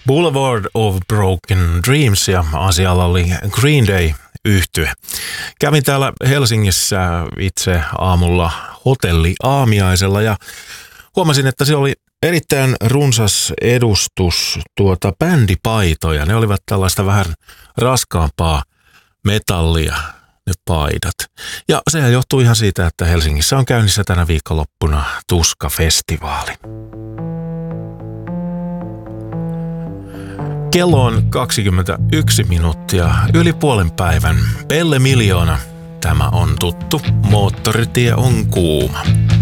Boulevard of Broken Dreams ja asialla oli Green Day -yhtye. Kävin täällä Helsingissä itse aamulla hotelli aamiaisella ja huomasin, että siellä oli erittäin runsas edustus bändipaitoja. Ne olivat tällaista vähän raskaampaa metallia, ne paidat. Ja sehän johtuu ihan siitä, että Helsingissä on käynnissä tänä viikonloppuna Tuska-festivaali. Kello on 21 minuuttia yli puolen päivän. Pelle Miljoona. Tämä on tuttu. Moottoritie on kuuma.